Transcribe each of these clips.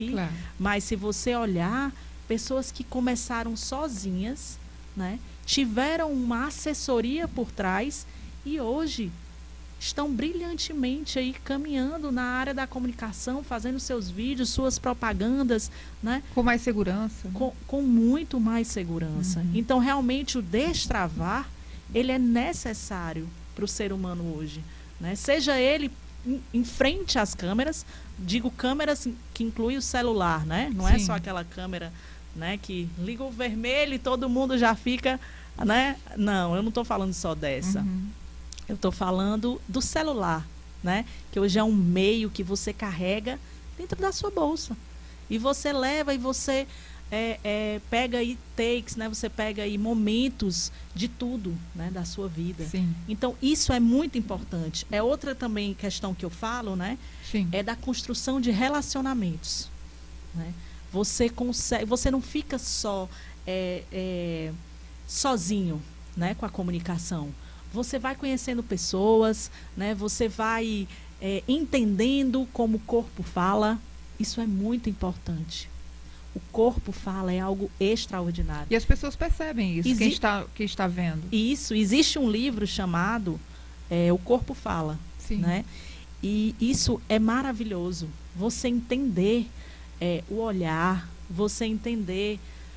Claro. Mas se você olhar, pessoas que começaram sozinhas, né, tiveram uma assessoria por trás e hoje estão brilhantemente aí caminhando na área da comunicação, fazendo seus vídeos, suas propagandas, né? Com mais segurança. Né? Com muito mais segurança. Uhum. Então, realmente, o destravar, ele é necessário para o ser humano hoje, né? Seja ele em frente às câmeras, digo câmeras que inclui o celular, né? Não Sim. é só aquela câmera, né, que liga o vermelho e todo mundo já fica, né? Não, eu não estou falando só dessa. Uhum. Eu estou falando do celular, né? Que hoje é um meio que você carrega dentro da sua bolsa. E você leva e você pega aí takes, né? Você pega aí momentos de tudo, né? Da sua vida. Sim. Então, isso é muito importante. É outra também questão que eu falo, né? Sim. É da construção de relacionamentos, né? Você consegue, você não fica só sozinho, né? Com a comunicação. Você vai conhecendo pessoas, né? Você vai entendendo como o corpo fala. Isso é muito importante. O corpo fala é algo extraordinário. E as pessoas percebem isso, quem está vendo. Isso. Existe um livro chamado O Corpo Fala. Sim. Né? E isso é maravilhoso. Você entender o olhar, você entender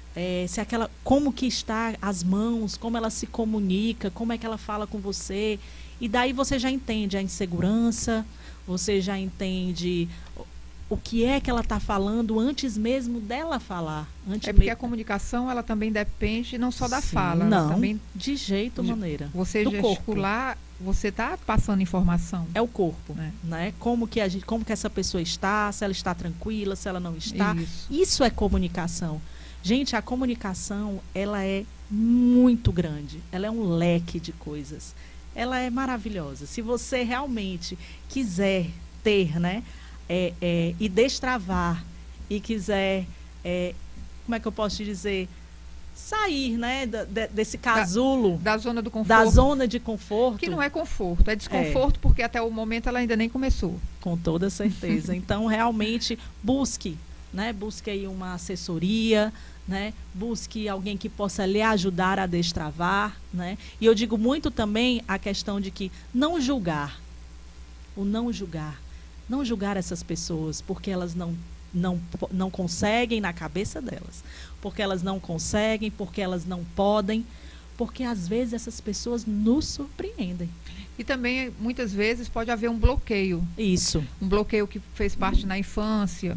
como que está as mãos, como ela se comunica, como é que ela fala com você. E daí você já entende a insegurança, você já entende o que é que ela está falando antes mesmo dela falar. Porque a comunicação, ela também depende não só da fala. Não, também de jeito maneira. Você gesticular, você está passando informação. É o corpo, né? Como que essa pessoa está, se ela está tranquila, se ela não está. Isso é comunicação. Gente, a comunicação, ela é muito grande. Ela é um leque de coisas. Ela é maravilhosa. Se você realmente quiser ter, né? E destravar, e quiser, como é que eu posso te dizer? Sair, né? Desse casulo. Da zona do conforto. Da zona de conforto. Que não é conforto, é desconforto, porque até o momento ela ainda nem começou. Com toda certeza. Então, realmente, busque, né? Busque aí uma assessoria, né? Busque alguém que possa lhe ajudar a destravar, né? E eu digo muito também a questão de que não julgar. O não julgar. Não julgar essas pessoas porque elas não conseguem na cabeça delas. Porque elas não conseguem, porque elas não podem. Porque às vezes essas pessoas nos surpreendem. E também, muitas vezes, pode haver um bloqueio. Isso. Um bloqueio que fez parte na infância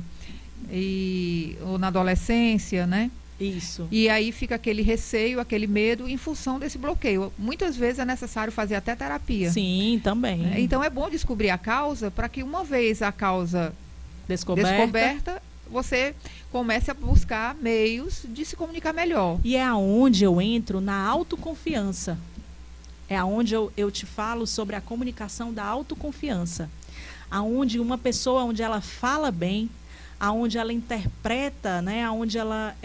ou na adolescência, né? Isso. E aí fica aquele receio, aquele medo em função desse bloqueio. Muitas vezes é necessário fazer até terapia. Sim, também. Então é bom descobrir a causa para que uma vez a causa descoberta, você comece a buscar meios de se comunicar melhor. E é aonde eu entro na autoconfiança. É aonde eu te falo sobre a comunicação da autoconfiança. Aonde uma pessoa, onde ela fala bem, aonde ela interpreta, né, aonde ela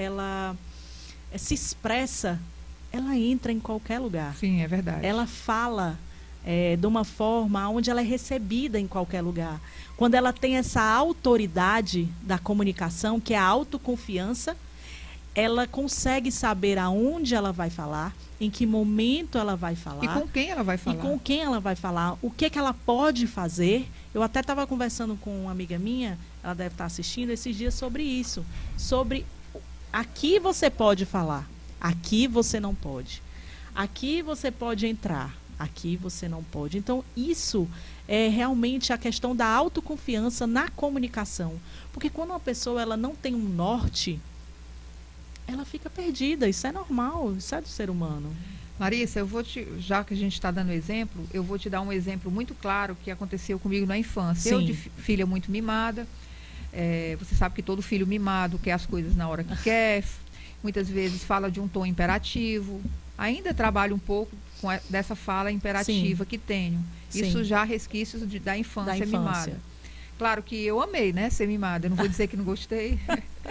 se expressa, ela entra em qualquer lugar. Sim, é verdade. Ela fala de uma forma onde ela é recebida em qualquer lugar. Quando ela tem essa autoridade da comunicação, que é a autoconfiança, ela consegue saber aonde ela vai falar, em que momento ela vai falar. E com quem ela vai falar. E com quem ela vai falar, o que ela pode fazer. Eu até estava conversando com uma amiga minha, ela deve estar assistindo esses dias sobre isso. Sobre aqui você pode falar, aqui você não pode. Aqui você pode entrar, aqui você não pode. Então, isso é realmente a questão da autoconfiança na comunicação. Porque quando uma pessoa ela não tem um norte, ela fica perdida. Isso é normal, isso é do ser humano. Larissa, já que a gente está dando exemplo, eu vou te dar um exemplo muito claro que aconteceu comigo na infância. Sim. Eu, de filha muito mimada, você sabe que todo filho mimado quer as coisas na hora que quer, muitas vezes fala de um tom imperativo. Ainda trabalho um pouco dessa fala imperativa. Sim. Que tenho. Sim. Isso já resquícios da infância mimada. Claro que eu amei, né, ser mimada. Eu não vou dizer que não gostei.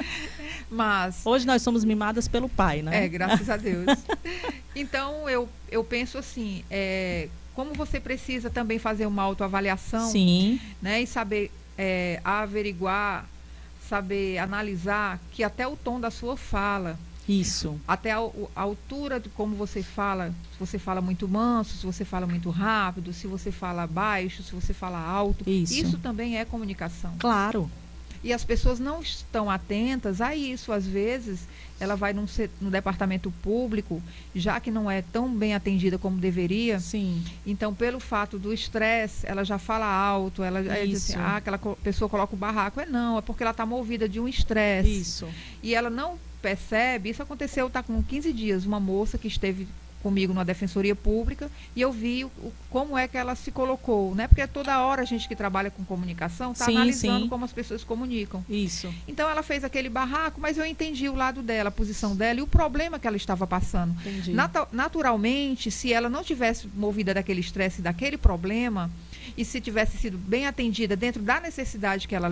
Mas hoje nós somos mimadas pelo pai, né? Graças a Deus. Então, eu penso assim, como você precisa também fazer uma autoavaliação. Sim. Né, e saber averiguar saber analisar que até o tom da sua fala, Isso. até a altura de como você fala, se você fala muito manso, se você fala muito rápido, se você fala baixo, se você fala alto, isso também é comunicação. Claro. E as pessoas não estão atentas a isso. Às vezes, ela vai no departamento público, já que não é tão bem atendida como deveria. Sim. Então, pelo fato do estresse, ela já fala alto, ela diz assim, aquela pessoa coloca o barraco. Não, é porque ela está movida de um estresse. Isso. E ela não percebe. Isso aconteceu, está com 15 dias, uma moça que esteve comigo na Defensoria Pública, e eu vi como é que ela se colocou, né? Porque toda hora a gente que trabalha com comunicação está analisando como as pessoas comunicam. Isso. Então ela fez aquele barraco, mas eu entendi o lado dela, a posição dela e o problema que ela estava passando. Entendi. Naturalmente, se ela não tivesse movida daquele estresse, daquele problema, e se tivesse sido bem atendida dentro da necessidade que ela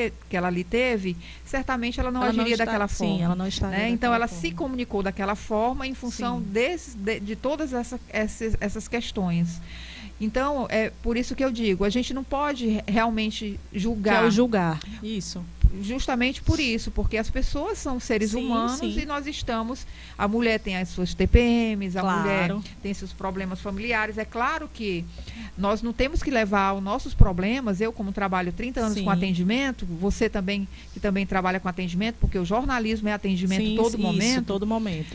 ali teve, certamente ela não agiria daquela forma. Sim, ela não estaria, né? Então ela forma. se comunicou daquela forma em função de todas essas questões. Então, é por isso que eu digo, a gente não pode realmente julgar. Que é o julgar, isso. Justamente por isso, porque as pessoas são seres humanos sim. e nós estamos... A mulher tem as suas TPMs, a mulher tem seus problemas familiares. É claro que nós não temos que levar os nossos problemas, eu como trabalho 30 anos com atendimento, você também, que também trabalha com atendimento, porque o jornalismo é atendimento todo momento. Isso, todo momento.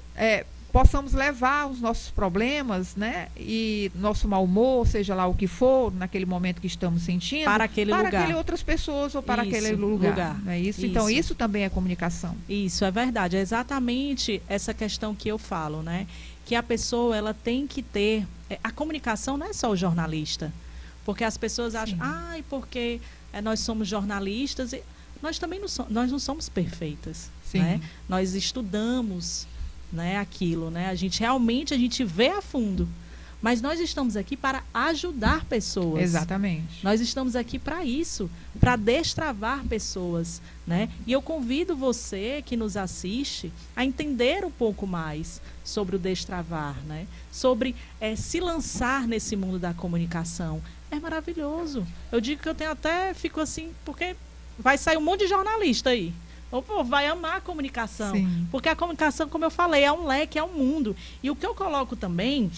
Possamos levar os nossos problemas, né, e nosso mau humor, seja lá o que for, naquele momento que estamos sentindo, para aquele outras pessoas ou para aquele lugar. Não é isso? Então, isso também é comunicação. Isso, é verdade. É exatamente essa questão que eu falo, né? Que a pessoa, ela tem que ter... A comunicação não é só o jornalista. Porque as pessoas acham, porque nós somos jornalistas, e nós também nós não somos perfeitas. Né? Nós estudamos... né, aquilo, né? A gente vê a fundo, mas nós estamos aqui para ajudar pessoas. Exatamente. Nós estamos aqui para isso, para destravar pessoas, né? E eu convido você que nos assiste a entender um pouco mais sobre o destravar, né? Sobre se lançar nesse mundo da comunicação. É maravilhoso. Eu digo que fico assim, porque vai sair um monte de jornalista aí. O povo vai amar a comunicação. Porque a comunicação, como eu falei, é um leque, é um mundo. E o que eu coloco também,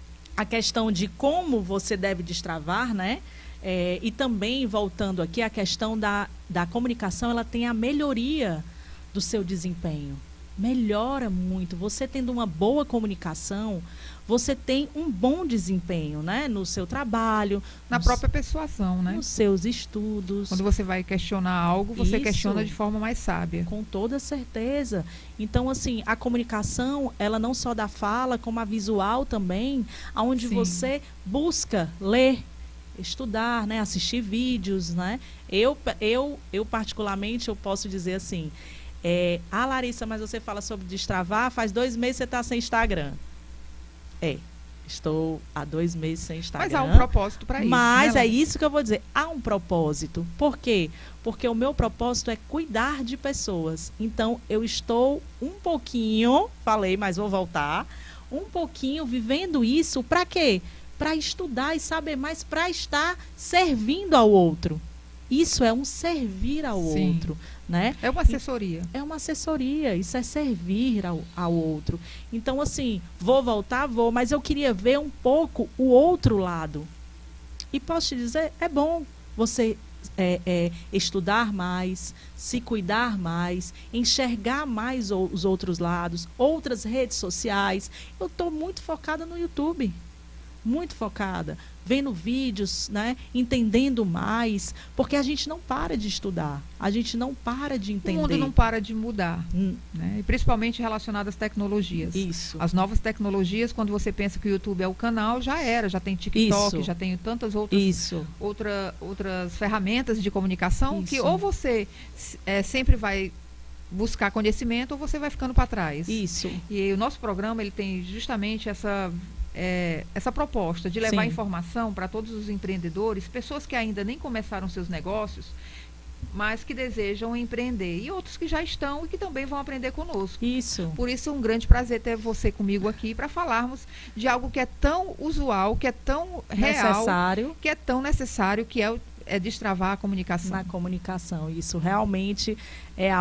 a questão de como você deve destravar, né? E também, voltando aqui, a questão da comunicação, ela tem a melhoria do seu desempenho. Melhora muito. Você tendo uma boa comunicação, você tem um bom desempenho, né? No seu trabalho. Na própria persuasão, né? Nos seus estudos. Quando você vai questionar algo, você questiona de forma mais sábia. Com toda certeza. Então, assim, a comunicação, ela não só da fala, como a visual também, onde você busca ler, estudar, né? Assistir vídeos, né? Eu particularmente, eu posso dizer assim, Larissa, mas você fala sobre destravar, faz 2 meses você está sem Instagram. Estou há 2 meses sem Instagram. Mas há um propósito para isso. Mas é isso que eu vou dizer. Há um propósito. Por quê? Porque o meu propósito é cuidar de pessoas. Então, eu estou um pouquinho, falei, mas vou voltar, um pouquinho vivendo isso. Para quê? Para estudar e saber mais, para estar servindo ao outro. Isso é um servir ao outro, né? É uma assessoria. É uma assessoria, isso é servir ao outro. Então, assim, vou voltar, mas eu queria ver um pouco o outro lado. E posso te dizer, é bom você estudar mais, se cuidar mais, enxergar mais os outros lados, outras redes sociais. Eu estou muito focada no YouTube. Muito focada, vendo vídeos, né, entendendo mais, porque a gente não para de estudar, a gente não para de entender. O mundo não para de mudar, né? E principalmente relacionado às tecnologias. Isso. As novas tecnologias, quando você pensa que o YouTube é o canal, já tem TikTok, já tem tantas outras ferramentas de comunicação que ou você sempre vai buscar conhecimento ou você vai ficando para trás. Isso. E o nosso programa, ele tem justamente essa proposta de levar informação para todos os empreendedores, pessoas que ainda nem começaram seus negócios, mas que desejam empreender, e outros que já estão e que também vão aprender conosco. Isso. Por isso é um grande prazer ter você comigo aqui para falarmos de algo que é tão usual, que é tão real, que é tão necessário, que é é destravar a comunicação. Na comunicação. Isso realmente é